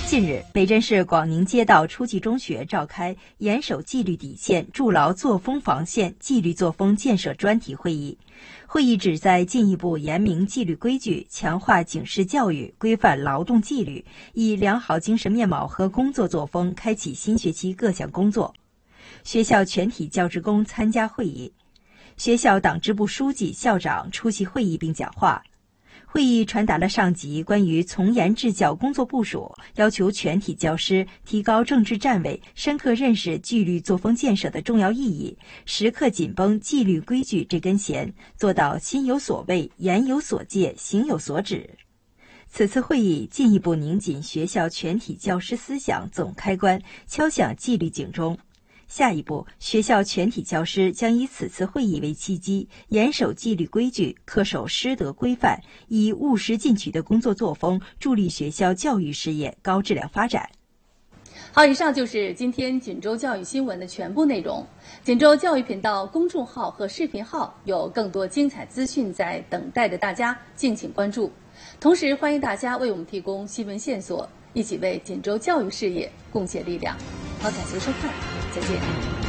近日，北镇市广宁街道初级中学召开严守纪律底线、筑牢作风防线、纪律作风建设专题会议。会议旨在进一步严明纪律规矩，强化警示教育，规范劳动纪律，以良好精神面貌和工作作风开启新学期各项工作。学校全体教职工参加会议，学校党支部书记、校长出席会议并讲话。会议传达了上级关于从严治教工作部署，要求全体教师提高政治站位，深刻认识纪律作风建设的重要意义，时刻紧绷纪律规矩这根弦，做到心有所畏、言有所戒、行有所指。此次会议进一步拧紧学校全体教师思想总开关，敲响纪律警钟。下一步，学校全体教师将以此次会议为契机，严守纪律规矩，恪守师德规范，以务实进取的工作作风，助力学校教育事业高质量发展。 好，以上就是今天锦州教育新闻的全部内容。锦州教育频道公众号和视频号有更多精彩资讯在等待着大家，敬请关注。同时，欢迎大家为我们提供新闻线索，一起为锦州教育事业贡献力量。好，感谢收看，再见。